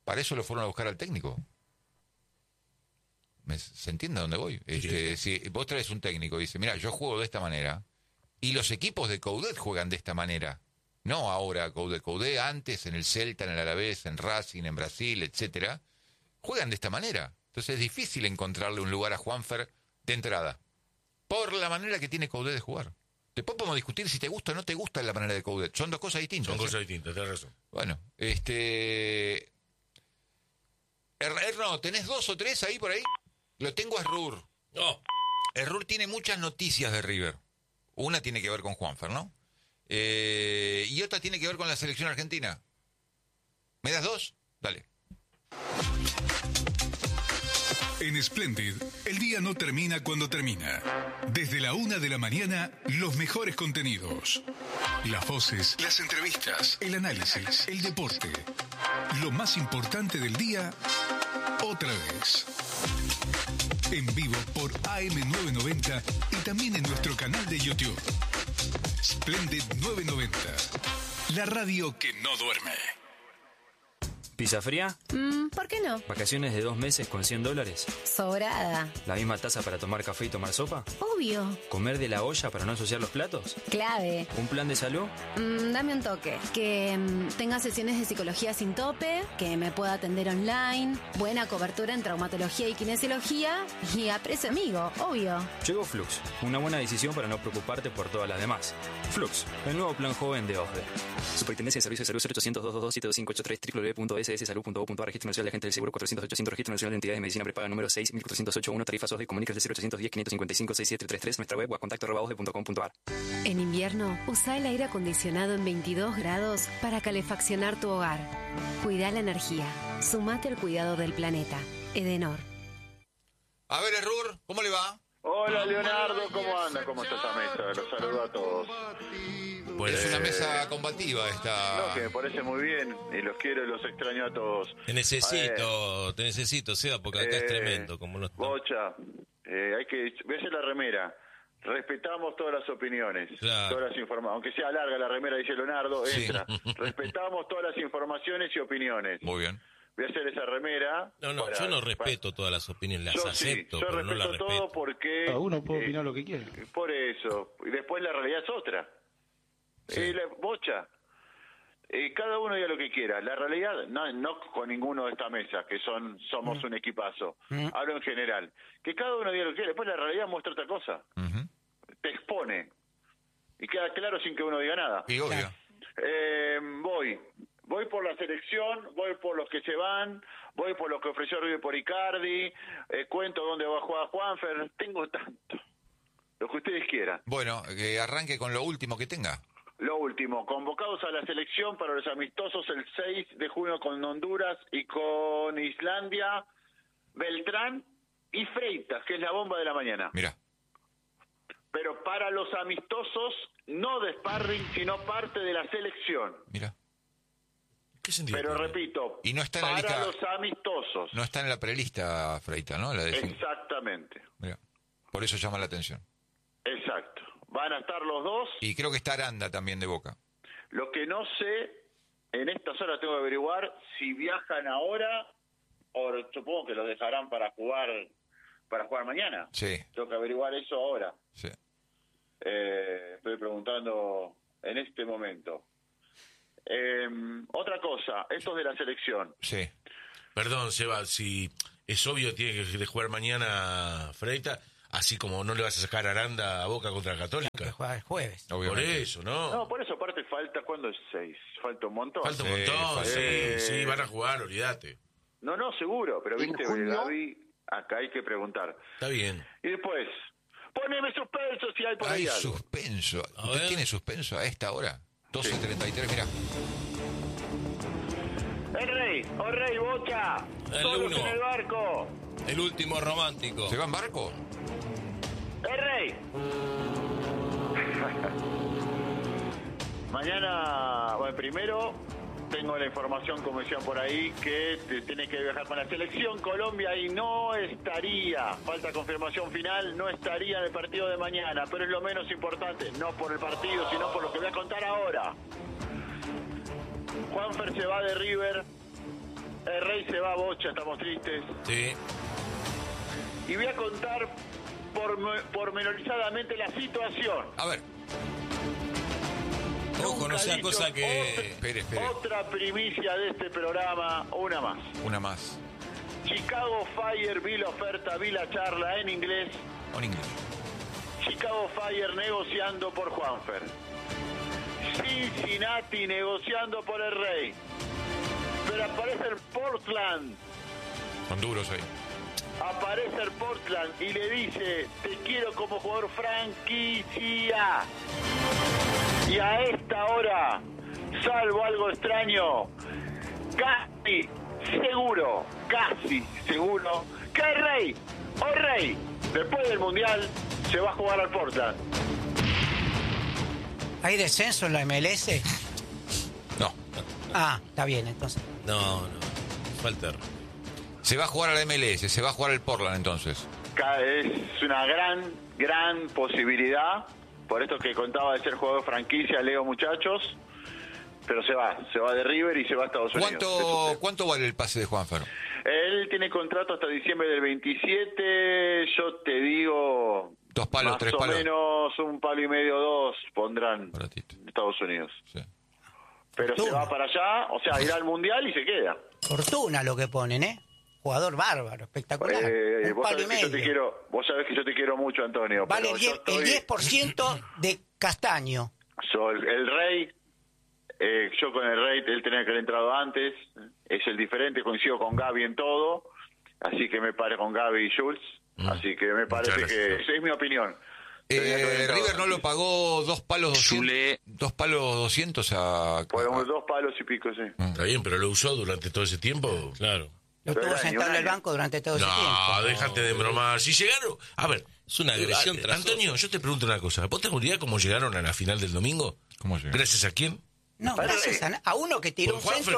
Para eso lo fueron a buscar al técnico. ¿Se entiende a dónde voy? Si vos traes un técnico y dice, mira, yo juego de esta manera, y los equipos de Coudet juegan de esta manera. No ahora Coudet antes, en el Celta, en el Alavés, en Racing, en Brasil, etcétera, juegan de esta manera. Entonces es difícil encontrarle un lugar a Juanfer de entrada, por la manera que tiene Coudet de jugar. Después podemos discutir si te gusta o no te gusta la manera de Coudet. Son dos cosas distintas. Son cosas distintas, tenés razón. Bueno, Erno, ¿tenés 2 o 3 ahí por ahí? Lo tengo a Errur. No. Errur tiene muchas noticias de River. Una tiene que ver con Juanfer, ¿no? Y otra tiene que ver con la selección argentina. ¿Me das 2? Dale. En Splendid, el día no termina cuando termina. Desde la 1 de la mañana, los mejores contenidos. Las voces, las entrevistas, el análisis, el deporte. Lo más importante del día, otra vez. En vivo por AM990 y también en nuestro canal de YouTube. Splendid 990. La radio que no duerme. ¿Pizza fría? ¿Por qué no? ¿Vacaciones de 2 meses con $100? Sobrada. ¿La misma taza para tomar café y tomar sopa? Obvio. ¿Comer de la olla para no ensuciar los platos? Clave. ¿Un plan de salud? Dame un toque. Que tenga sesiones de psicología sin tope, que me pueda atender online, buena cobertura en traumatología y kinesiología y a precio amigo, obvio. Llegó Flux, una buena decisión para no preocuparte por todas las demás. Flux, el nuevo plan joven de OSDE. Superintendencia de Servicios de Salud 0800-222-7583 www.sssalud.gov.ar. Registro Nacional de Agentes del Seguro 400-800. Registro Nacional de Entidades de Medicina Prepaga número 6.408.1. Tarifas OSDE. Comunícase al 0810-555-6733. Nuestra web @osde.com.ar. En invierno, usa el aire acondicionado en 22 grados para calefaccionar tu hogar. Cuida la energía. Sumate al cuidado del planeta. Edenor. A ver, Errur, ¿cómo le va? Hola, Leonardo, ¿cómo anda? ¿Cómo está esa mesa? Los saludo a todos. Bueno, es una mesa combativa esta. No, que me parece muy bien y los quiero y los extraño a todos. Te necesito, Seba, porque acá es tremendo. Como no está. Bocha, voy a hacer la remera. Respetamos todas las opiniones, Claro. todas las informaciones. Aunque sea larga la remera, dice Leonardo, entra. Respetamos todas las informaciones y opiniones. Muy bien. Voy a hacer esa remera. No, yo no respeto todas las opiniones, las Yo acepto, yo pero no las respeto respeto. todo porque... Cada uno puede opinar lo que quiere. Por eso. Y después la realidad es otra. Sí. Bocha. Cada uno diga lo que quiera. La realidad, no con ninguno de esta mesa, que somos un equipazo. Hablo en general. Que cada uno diga lo que quiera. Después la realidad muestra otra cosa. Uh-huh. Te expone. Y queda claro sin que uno diga nada. Y obvio. Voy por la selección, voy por los que se van, voy por lo que ofreció River por Icardi, cuento dónde va a jugar Juanfer, tengo tanto. Lo que ustedes quieran. Bueno, que arranque con lo último que tenga. Lo último, convocados a la selección para los amistosos el 6 de junio con Honduras y con Islandia, Beltrán y Freitas, que es la bomba de la mañana. Mira. Pero para los amistosos, no de sparring, sino parte de la selección. Mira. ¿Qué sentido Pero tiene? repito, Y no está en la para lista. los amistosos. No está en la prelista, Freita, ¿no? La de Exactamente. Mira. Por eso llama la atención. Exacto. Van a estar los dos. Y creo que está Aranda también de Boca. Lo que no sé, en estas horas tengo que averiguar si viajan ahora o supongo que los dejarán para jugar mañana. Sí. Tengo que averiguar eso ahora. Sí. Estoy preguntando en este momento. Otra cosa, estos de la selección. Sí. Perdón, Seba, si es obvio tiene que jugar mañana Freita, así como no le vas a sacar a Aranda a Boca contra Católica. Que juega el jueves. Obviamente. Por eso, ¿no? No, por eso aparte falta, ¿cuándo es 6? Falta un montón. Falta un Sí, montón, falta- sí, van a jugar, olvídate. No, seguro, pero viste, Gaby, acá hay que preguntar. Está bien. Y después, poneme suspenso si hay por ahí Hay algo. suspenso. A ¿Usted ver. tiene suspenso a esta hora? 12:33, mirá. El rey, Bocha. El Todos uno. en el barco. El último romántico. ¿Se va en barco? El rey. Mañana, bueno, primero tengo la información, como decían por ahí, que tiene que viajar con la selección Colombia y no estaría, falta confirmación final, no estaría en el partido de mañana, pero es lo menos importante, no por el partido, sino por lo que voy a contar ahora. Juanfer se va de River El Rey se va, Bocha, estamos tristes. Sí. Y voy a contar pormenorizadamente la situación. A ver. Ojo, no sea cosa que... Espere. Otra primicia de este programa, una más. Una más. Chicago Fire, vi la oferta, vi la charla en inglés. En inglés. Chicago Fire negociando por Juanfer. Cincinnati negociando por el Rey. Pero aparece el Portland. Son duros ahí. Aparece el Portland y le dice: te quiero como jugador franquicia. Y a esta hora, salvo algo extraño, casi seguro que el Rey, después del Mundial, se va a jugar al Portland. ¿Hay descenso en la MLS? No. Ah, está bien, entonces. No. Falta. Se va a jugar a la MLS, se va a jugar el Portland entonces. Es una gran posibilidad. Por esto que contaba de ser jugador franquicia, Leo, muchachos. Pero se va de River y se va a Estados Unidos. ¿Cuánto vale el pase de Juanfer? Él tiene contrato hasta diciembre del 27. Yo te digo... 2 palos, 3 palos. Más o menos 1,5 palos, 2 pondrán Baratito. en Estados Unidos. Sí. Pero se va para allá, o sea, irá al Mundial y se queda. Fortuna lo que ponen, ¿eh? Jugador bárbaro, espectacular. Un Vos palo y sabés que yo te quiero mucho, Antonio. Vale pero el 10% de Castaño. El Rey, yo con el Rey, él tenía que haber entrado antes, es el diferente, coincido con Gaby en todo, así que me pare con Gaby y Schultz, así que me parece que esa es mi opinión. River no lo pagó 2 palos 200. 2 palos 200 a... Fueron 2 palos y pico, sí. Está bien, pero lo usó durante todo ese tiempo. Claro. Lo tuvo sentado en el banco durante todo ese tiempo. No, déjate de bromar. Si llegaron... A ver, Es una agresión tras Antonio, yo te pregunto una cosa. ¿Vos te acordás cómo llegaron a la final del domingo? ¿Cómo llegaron? ¿Gracias a quién? No, gracias a uno que tiró un centro.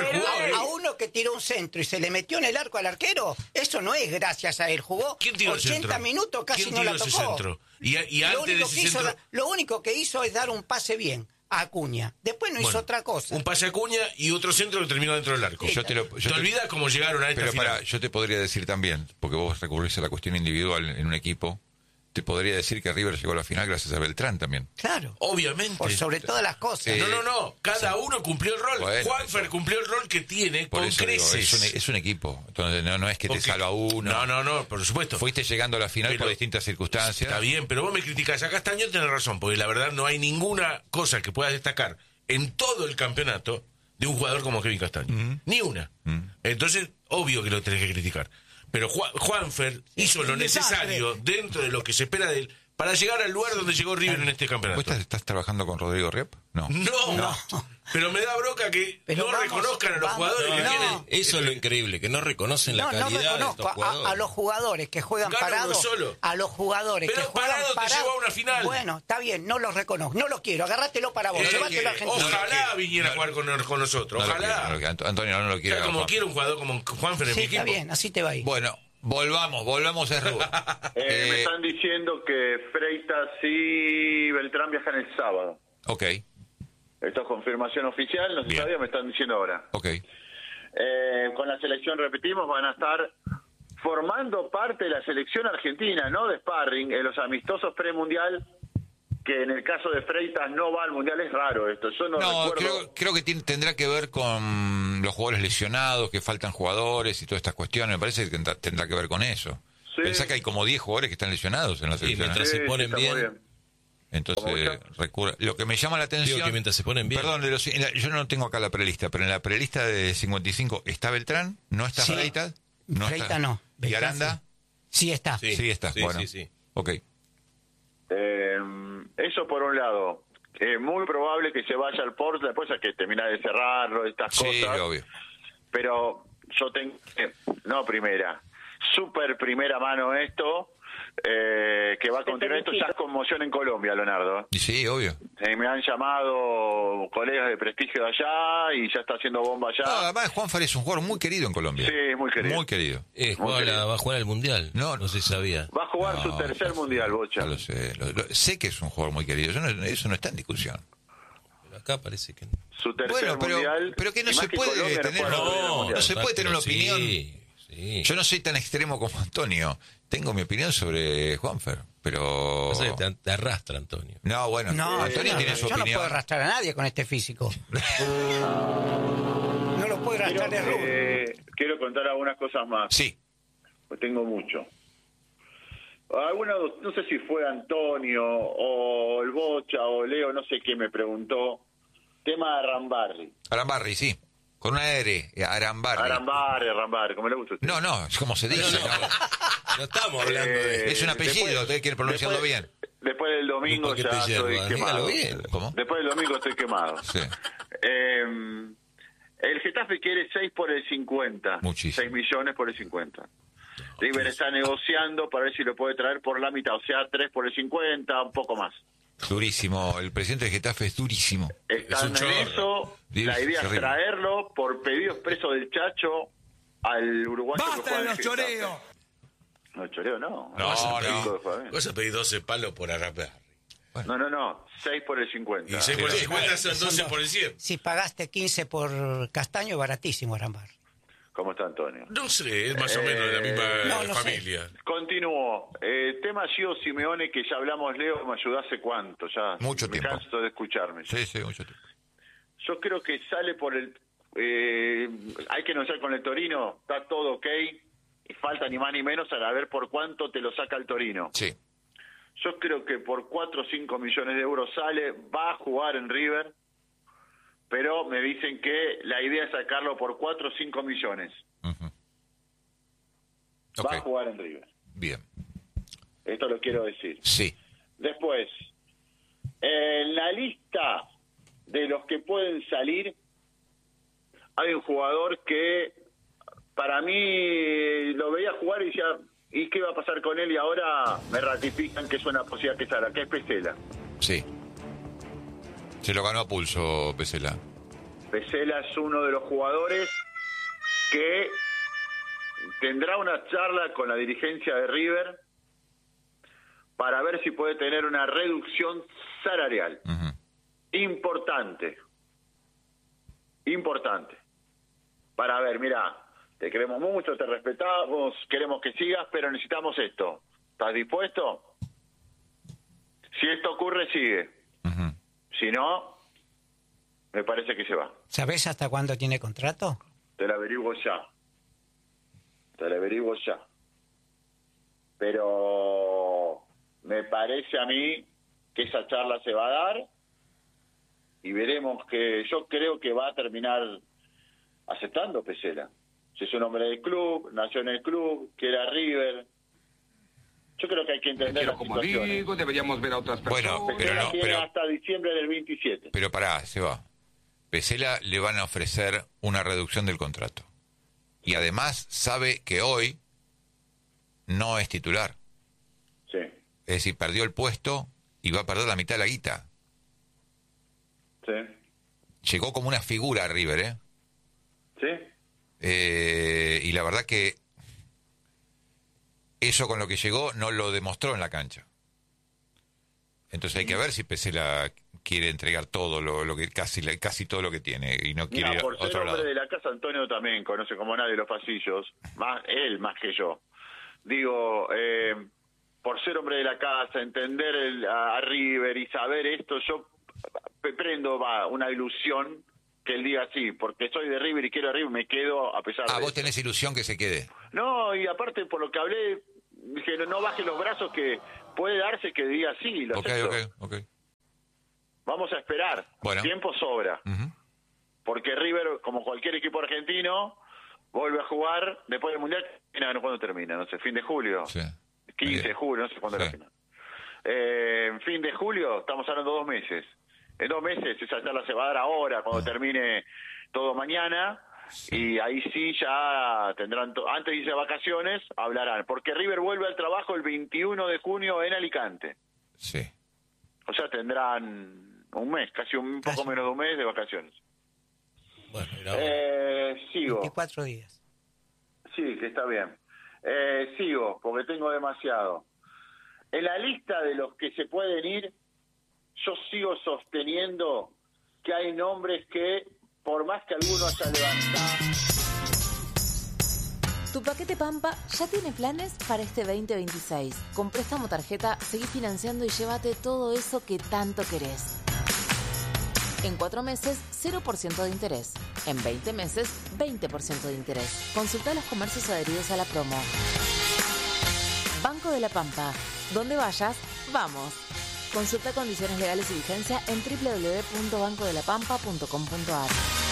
A uno que tiró un centro y se le metió en el arco al arquero. Eso no es gracias a él. Jugó ¿Quién tiró 80 el centro? minutos, casi ¿Quién no la tiró ese tocó. centro? Y antes de ese centro... Lo único que hizo es dar un pase bien a Acuña. Después no hizo otra cosa. Un pase a Acuña y otro centro que terminó dentro del arco. ¿Te olvidas cómo llegaron a esta Pero final? yo te podría decir también, porque vos recurrís a la cuestión individual en un equipo, te podría decir que River llegó a la final gracias a Beltrán también. Claro. Obviamente. Por sobre todas las cosas. No. Cada uno cumplió el rol. Bueno, Juanfer cumplió el rol que tiene Por con eso digo, creces. es un equipo. Entonces no es que te salva uno. No, por supuesto. Fuiste llegando a la final Pero- por distintas circunstancias. Está bien, pero vos me criticás. Acá Castañón tenés razón, porque la verdad no hay ninguna cosa que puedas destacar en todo el campeonato de un jugador como Kevin Castaño. Ni una. Entonces, obvio que lo tenés que criticar. Pero Juanfer hizo lo un desastre. necesario dentro de lo que se espera de él para llegar al lugar donde llegó River en este campeonato. ¿Vos estás trabajando con Rodrigo Riep? No. No. Pero me da bronca que Pero no vamos, reconozcan a los jugadores que no. tienen. Eso es lo increíble, que no reconocen la No calidad de reconozco estos jugadores. a los jugadores que juegan Gana uno parados. solo. A los jugadores Pero que juegan parado te parados. llevó a una final. Bueno, está bien, no los reconozco. No los quiero. Agárratelo para vos. Llévatelo a Argentina. Ojalá viniera a jugar con nosotros. No lo Ojalá. quiero, no lo quiero. Antonio no lo quiere. Como quiere un jugador como Juanfer en Sí, mi está equipo. bien, así te va a ir. Bueno, volvamos a Rubén. Me están diciendo que Freitas y Beltrán viajan el sábado. Ok. Esto es confirmación oficial, no se Bien. sabía, me están diciendo ahora. Ok. Con la selección, repetimos, van a estar formando parte de la selección argentina, no de sparring, en los amistosos premundial, que en el caso de Freitas no va al mundial. Es raro esto, yo no No, recuerdo. creo que tendrá que ver con los jugadores lesionados, que faltan jugadores y todas estas cuestiones. Me parece que tendrá que ver con eso. Sí. Pensá que hay como 10 jugadores que están lesionados en la Y selección. mientras Sí, se ponen está muy bien, Entonces, lo que me llama la atención... digo que mientras se ponen bien. Perdón, yo no tengo acá la prelista, pero en la prelista de 55 está Beltrán, no está Sí. Freitas. Freitas no. ¿Y Beltrán Aranda? Sí está. Sí está, bueno. sí. Ok. Eso por un lado. Muy probable que se vaya al Porto, después hay que terminar de cerrarlo, estas Sí, cosas. obvio. Pero yo tengo, no primera, super primera mano esto, que va a continuar. Esto ya es conmoción en Colombia, Leonardo. Y sí, obvio. Me han llamado colegas de prestigio de allá y ya está haciendo bomba allá. No, además, Juanfer es un jugador muy querido en Colombia. Sí, es muy querido. Muy querido. Va a jugar al Mundial. No, No se sabía. Va a jugar su tercer mundial, Bocha. Ya lo sé. Sé que es un jugador muy querido. Eso no está en discusión. Pero acá parece que no. su tercer mundial. Pero que no y se más que puede Colombia tener, juega el mundial. no se puede tener una opinión. Sí. Yo no soy tan extremo como Antonio. Tengo mi opinión sobre Juanfer, pero... Pasa que te arrastra, Antonio. No, bueno, Antonio tiene su yo opinión. no puedo arrastrar a nadie con este físico. No lo puedo arrastrar de rubro. Quiero contar algunas cosas más. Sí. Pues tengo mucho. No sé si fue Antonio o el Bocha o Leo, no sé qué me preguntó. Tema de Arambarri. Arambarri, sí. Con una R, Arambarri, como le gusta a usted. No, es como se dice. No estamos hablando de... Es un apellido, usted quiere pronunciarlo bien. Después del domingo ya estoy quemado. Bien. ¿Cómo? Después del domingo estoy quemado. Sí. El Getafe quiere 6 por el 50. Muchísimo. 6 millones por el 50. River está negociando para ver si lo puede traer por la mitad, o sea, 3 por el 50, un poco más. Durísimo. El presidente de Getafe es durísimo. Están en eso. La idea es traerlo por pedido expreso del Chacho al uruguayo. ¡Basta de los choreos! No, choreo no. Vas a pedir 12 palos por Arambarri. No. 6 por el 50. Y 6 por el 50 son 12 por el 100. Si pagaste 15 por Castaño, baratísimo Arambar. ¿Cómo está Antonio? No sé, es más o menos de la misma familia. Continúo. Tema Gio Simeone, que ya hablamos, Leo, me ayudó hace cuánto ya. Mucho tiempo. Me canso de escucharme. Sí, mucho tiempo. Yo creo que sale por el... hay que negociar con el Torino, está todo ok, y falta ni más ni menos a ver por cuánto te lo saca el Torino. Sí. Yo creo que por 4 o 5 millones de euros sale, va a jugar en River, pero me dicen que la idea es sacarlo por 4 o 5 millones. Uh-huh. Va a jugar en River. Bien. Esto lo quiero decir. Sí. Después, en la lista de los que pueden salir, hay un jugador que para mí lo veía jugar y decía, ¿y qué va a pasar con él? Y ahora me ratifican que es una posibilidad que salga, que es Pesela. Sí. Se lo ganó a pulso Pesela. Pesela es uno de los jugadores que tendrá una charla con la dirigencia de River para ver si puede tener una reducción salarial. Uh-huh. Importante. Para ver, mira, te queremos mucho, te respetamos, queremos que sigas, pero necesitamos esto. ¿Estás dispuesto? Si esto ocurre, sigue. Uh-huh. Si no, me parece que se va. ¿Sabés hasta cuándo tiene contrato? Te lo averiguo ya. Pero me parece a mí que esa charla se va a dar y veremos que yo creo que va a terminar aceptando Pesela. Si es un hombre del club, nació en el club, quiere a River. Yo creo que hay que entender las situaciones. Deberíamos ver a otras personas. Bueno, Pesela tiene hasta diciembre del 27. Pero pará, se va. Pesela le van a ofrecer una reducción del contrato. Y además sabe que hoy no es titular. Sí. Es decir, perdió el puesto y va a perder la mitad de la guita. Sí. Llegó como una figura a River, ¿eh? Sí. Y la verdad que eso con lo que llegó no lo demostró en la cancha. Entonces hay que ver si Pesela quiere entregar todo lo que casi todo lo que tiene y no quiere ir a por ser otro hombre lado. de la casa, Antonio también conoce como nadie los pasillos, él más que yo. Digo, por ser hombre de la casa, entender a River y saber esto, yo prendo una ilusión que él diga sí, porque soy de River y quiero a River, me quedo a pesar de vos eso. tenés ilusión que se quede. No, y aparte por lo que hablé, dije, no baje los brazos, que puede darse que diga sí, lo acepto. Ok. Vamos a esperar. Bueno. Tiempo sobra. Uh-huh. Porque River, como cualquier equipo argentino, vuelve a jugar después del Mundial. ¿Cuándo termina? No sé, fin de julio. Sí. 15 de julio, no sé cuándo es la final. En fin de julio, estamos hablando 2 meses. En 2 meses esa charla se va a dar ahora, cuando termine todo mañana. Sí. Y ahí sí ya tendrán, antes de irse de vacaciones, hablarán. Porque River vuelve al trabajo el 21 de junio en Alicante. Sí. O sea, tendrán un mes, casi un poco menos de un mes de vacaciones. Bueno, sigo. 24 días. Sí, que está bien. Sigo, porque tengo demasiado. En la lista de los que se pueden ir, yo sigo sosteniendo que hay nombres que, por más que alguno haya levantado... Tu paquete Pampa ya tiene planes para este 2026. Con préstamo tarjeta, seguí financiando y llévate todo eso que tanto querés. En 4 meses, 0% de interés. En 20 meses, 20% de interés. Consulta los comercios adheridos a la promo. Banco de la Pampa. Donde vayas, vamos. Consulta condiciones legales y vigencia en www.bancodelapampa.com.ar.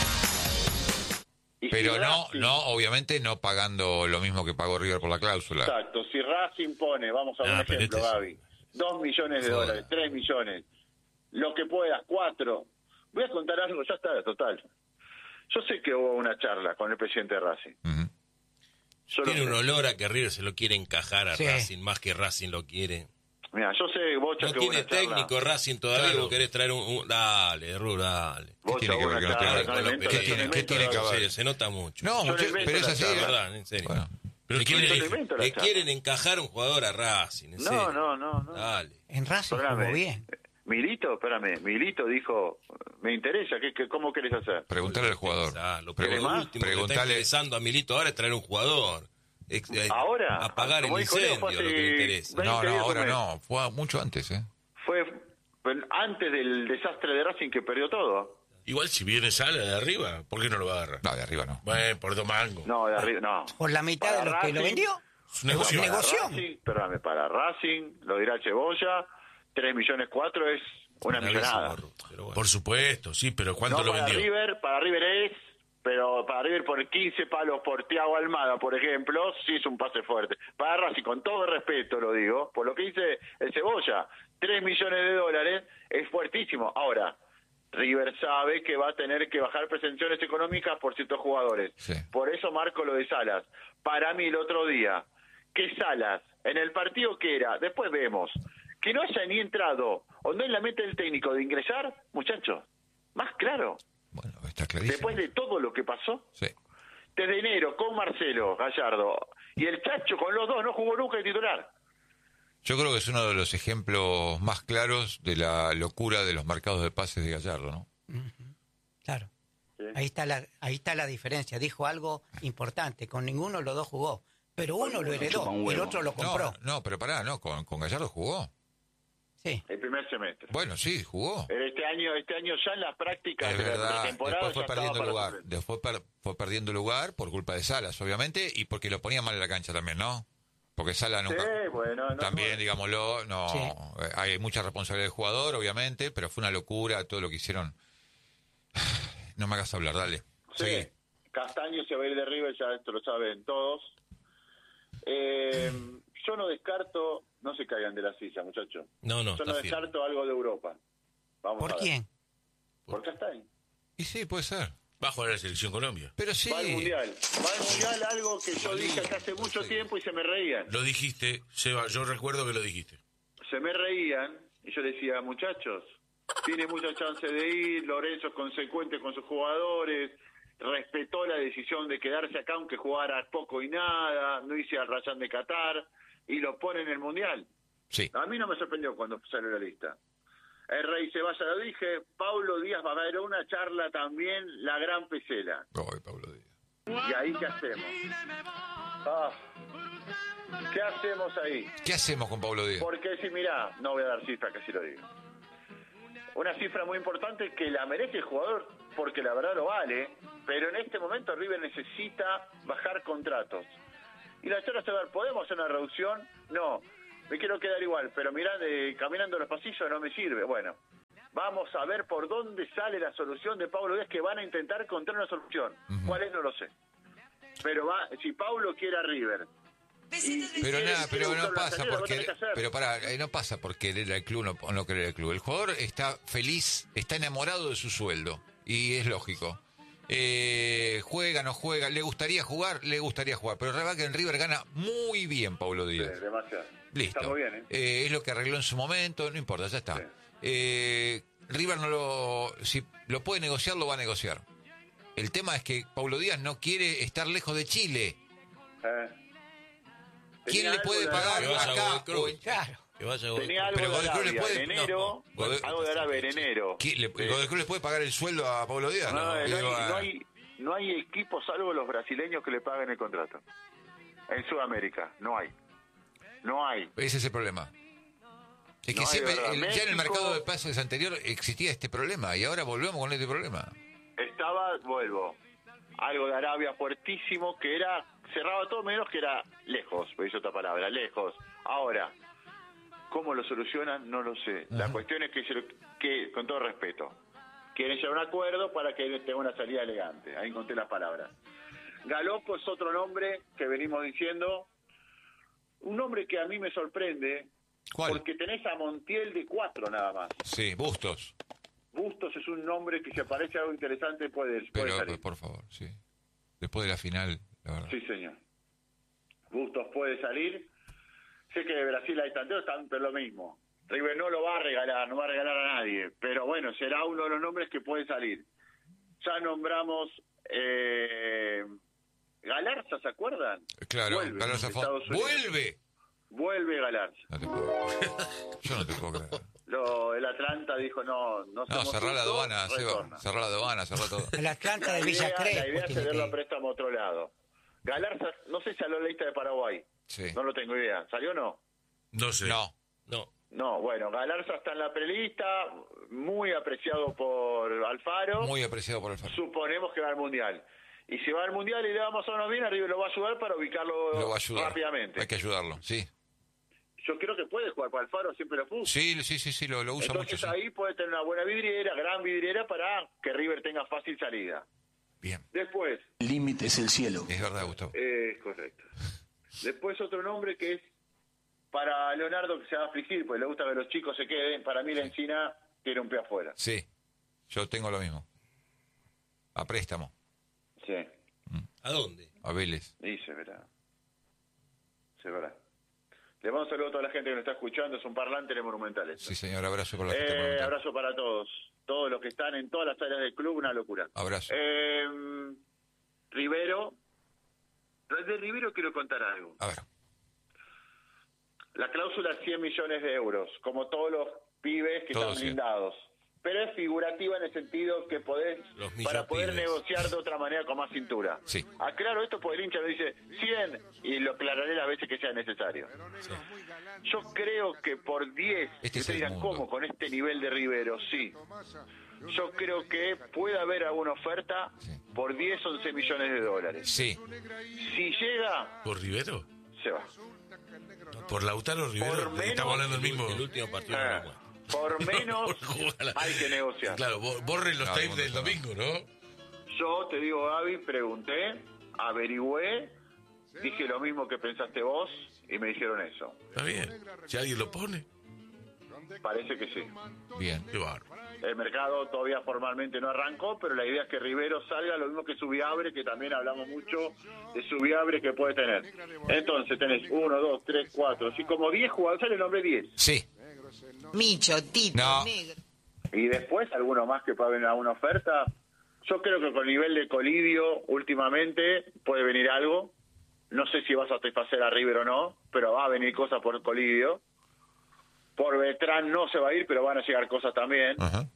Pero obviamente no pagando lo mismo que pagó River por la cláusula. Exacto, si Racing pone, vamos a un ejemplo, Gaby, 2 millones de dólares, 3 millones, lo que puedas, 4. Voy a contar algo, ya está, total. Yo sé que hubo una charla con el presidente de Racing. Tiene un olor a que River se lo quiere encajar a Racing, más que Racing lo quiere. Mira, yo sé, Bocha, no que tiene hubo una charla. técnico Racing todavía, Claro. vos querés traer dale, Ru, dale. ¿Qué tiene que ver que no tenga? ¿Qué tiene que ver? Se nota mucho. No, pero es así. La verdad, en serio. Bueno. Pero invento la le charla. quieren encajar un jugador a Racing, en serio. No. Dale. En Racing jugó bien. Milito dijo, me interesa, ¿cómo querés hacer? Preguntale al jugador. Lo último que está interesando a Milito ahora es traer un jugador. Ahora, apagar el como dijo Leo, incendio, fue lo que le interesa. No, días, ahora un mes. no. Fue mucho antes, Fue antes del desastre de Racing que perdió todo. Igual si viene Sala de arriba, ¿por qué no lo va a agarrar? No, de arriba no. Bueno, por 2 mangos. No, de arriba, no. Por la mitad de lo que lo vendió. Es un negocio. Para negocio. Para Racing, lo dirá Cebolla, 3 millones 4 es una millonada. Pero bueno. Por supuesto, sí, pero ¿cuánto No lo para vendió? Para River es, pero para River por 15 palos por Thiago Almada, por ejemplo, sí es un pase fuerte. Para Racing, con todo respeto lo digo, por lo que dice el Cebolla, 3 millones de dólares es fuertísimo. Ahora, River sabe que va a tener que bajar pretensiones económicas por ciertos jugadores. Sí. Por eso marco lo de Salas. Para mí el otro día, que Salas, en el partido que era, después vemos, que no haya ni entrado o no en la mente del técnico de ingresar, muchachos, más claro. Bueno, está clarísimo. Después de todo lo que pasó, Sí. desde enero con Marcelo Gallardo y el Chacho con los dos no jugó nunca de titular. Yo creo que es uno de los ejemplos más claros de la locura de los mercados de pases de Gallardo, ¿no? Claro. Sí. Ahí está la diferencia. Dijo algo importante. Con ninguno de los dos jugó. Pero uno lo heredó y el otro lo compró. No, pero pará, no, con Gallardo jugó. Sí. El primer semestre. Bueno, sí, jugó. Este año ya en las prácticas Es de la verdad. pretemporada Después fue ya perdiendo estaba para lugar. suplente. Después fue perdiendo lugar por culpa de Salas, obviamente, y porque lo ponía mal en la cancha también, ¿no? Porque Salas nunca... Sí, bueno, no, También, digámoslo, no Sí. hay mucha responsabilidad del jugador, obviamente, pero fue una locura todo lo que hicieron. No me hagas hablar, dale. Sí, Seguí. Castaño se va a ir de River, ya esto lo saben todos. Yo no descarto, no se caigan de la silla, muchachos. No, Yo está no firme. descarto algo de Europa. Vamos ¿Por a ver. quién? Por Castaño. Y sí, puede ser. Va a jugar a la Selección Colombia. Pero sí. Va al Mundial, algo que yo dije acá hace mucho tiempo y se me reían. Lo dijiste, Seba, yo recuerdo que lo dijiste. Se me reían y yo decía, muchachos, tiene mucha chance de ir, Lorenzo es consecuente con sus jugadores, respetó la decisión de quedarse acá aunque jugara poco y nada, no hice al Rayán de Qatar y lo pone en el Mundial. Sí. A mí no me sorprendió cuando salió la lista. El Rey Ceballos lo dije, Paulo Díaz va a haber una charla también, la gran Pesela. Ay, Pablo Díaz. ¿Y ahí qué hacemos? ¿Qué hacemos ahí? ¿Qué hacemos con Pablo Díaz? Porque si mirá, no voy a dar cifra, casi lo digo. Una cifra muy importante que la merece el jugador, porque la verdad lo vale, pero en este momento River necesita bajar contratos. Y la charla se va a ver, ¿podemos hacer una reducción? No, me quiero quedar igual, pero mirando, caminando los pasillos no me sirve. Bueno, vamos a ver por dónde sale la solución de Pablo Díaz, que van a intentar encontrar una solución. ¿Cuál es? No lo sé. Pero si Pablo quiere a River... Pero no pasa porque no pasa por querer al club o no querer al club. El jugador está feliz, está enamorado de su sueldo y es lógico. Juega, no juega, le gustaría jugar, pero la verdad que en River gana muy bien Pablo Díaz. Demasiado. Listo. Está muy bien, Es lo que arregló en su momento, no importa, ya está. River si lo puede negociar, lo va a negociar. El tema es que Pablo Díaz no quiere estar lejos de Chile. ¿Quién le puede pagar acá? Claro. Tenía algo de Arabia en enero, algo de Arabia en enero. ¿Godoy Cruz le puede pagar el sueldo a Pablo Díaz? No hay equipo salvo los brasileños que le paguen el contrato. En Sudamérica, no hay. Ese es el problema. Es que No, siempre, México, ya en el mercado de pases anterior existía este problema y ahora volvemos con este problema. Vuelvo. Algo de Arabia fuertísimo que era, cerraba todo menos que era lejos, me hizo otra palabra, lejos. Ahora, ¿cómo lo solucionan? No lo sé. La cuestión es que, con todo respeto, quieren llegar a un acuerdo para que tenga una salida elegante. Ahí encontré las palabras. Galopo es otro nombre que venimos diciendo, un nombre que a mí me sorprende. ¿Cuál? Porque tenés a Montiel de 4 nada más. Sí, Bustos. Bustos es un nombre que si aparece algo interesante puede salir. Por favor, sí. Después de la final, la verdad. Sí, señor. Bustos puede salir. Sé que de Brasil hay tanteos, pero lo mismo. River no lo va a regalar, no va a regalar a nadie. Pero bueno, será uno de los nombres que puede salir. Ya nombramos Galarza, ¿se acuerdan? Claro, Galarza ¡vuelve! Vuelve Galarza. No te puedo. Yo no te puedo creer. El Atlanta dijo no cerrá la aduana, cerrá la aduana, cerrá todo. El Atlanta de Villa Crespo. La idea es cederlo a préstamo a otro lado. Galarza, no sé si salió la lista de Paraguay. Sí. No lo tengo idea. ¿Salió o no? No sé. No, bueno, Galarza está en la prelista, muy apreciado por Alfaro. Suponemos que va al Mundial. Y si va al Mundial y le vamos a unos bien, River lo va a ayudar para ubicarlo rápidamente. Hay que ayudarlo, sí. Yo creo que puede jugar para Alfaro, siempre lo puso. Sí, lo usa mucho. Entonces ahí puede tener una buena vidriera, gran vidriera, para que River tenga fácil salida. Bien. Después. El límite es el cielo. Es verdad, Gustavo. Es correcto. Después otro nombre que es para Leonardo, que se va a afligir, pues le gusta que los chicos se queden. Para mí la Encina tiene un pie afuera. Sí, yo tengo lo mismo. A préstamo. Sí. ¿A dónde? A Vélez. Sí, se verá. Le mando un saludo a toda la gente que nos está escuchando. Es un parlante de Monumental. Sí, señor. Abrazo para la gente Monumental. Abrazo para todos. Todos los que están en todas las áreas del club, una locura. Abrazo. Rivero. De Rivero quiero contar algo. A ver. La cláusula es 100 millones de euros, como todos los pibes que están blindados. Pero es figurativa en el sentido que podés, para poder negociar de otra manera con más cintura. Sí. Aclaro esto porque el hincha me dice 100 y lo aclararé las veces que sea necesario. Sí. Yo creo que por 10, ustedes dirán, ¿cómo? Con este nivel de Rivero, sí. Yo creo que puede haber alguna oferta por 10, 11 millones de dólares. Sí. Si llega... ¿Por Rivero? Se va. ¿Por Lautaro Rivero? Estamos hablando del mismo. El último partido de Uruguay. Por menos hay que negociar. Claro, borren los tapes del domingo, ¿no? Yo te digo, Gaby, pregunté, averigüé, dije lo mismo que pensaste vos y me dijeron eso. Está bien. Si alguien lo pone. Parece que sí. Bien. Qué bárbaro. El mercado todavía formalmente no arrancó, pero la idea es que Rivero salga, lo mismo que Subiabre, que también hablamos mucho de Subiabre que puede tener. Entonces tenés 1, 2, 3, 4, así como 10 jugadores, sale el nombre 10. Sí. Micho, Tito, Negro. Y después, alguno más que pueda venir a una oferta. Yo creo que con nivel de Colidio, últimamente, puede venir algo. No sé si va a satisfacer a River o no, pero va a venir cosas por Colidio. Por Beltrán no se va a ir, pero van a llegar cosas también. Ajá.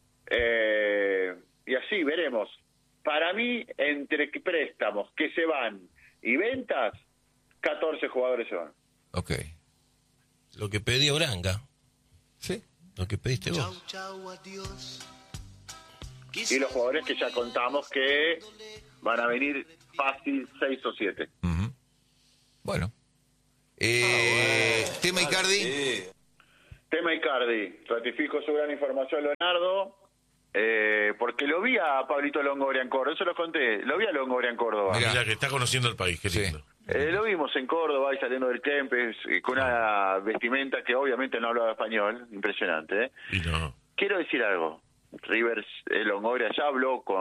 Y así veremos. Para mí, entre préstamos que se van y ventas, 14 jugadores se van. Ok. Lo que pidió Branga. Sí. Lo que pediste vos. Y los jugadores que ya contamos que van a venir fácil 6 o 7. Uh-huh. Bueno. Tema Icardi. Tema Icardi. Ratifico su gran información, Leonardo. Porque lo vi a Pablito Longoria en Córdoba. Eso lo conté. Lo vi a Longoria en Córdoba. Mira, que está conociendo el país. Qué lindo. Lo vimos en Córdoba y saliendo del Kempes con una vestimenta que obviamente no hablaba español. Impresionante. Y no. Quiero decir algo. Rivers, Longoria ya habló con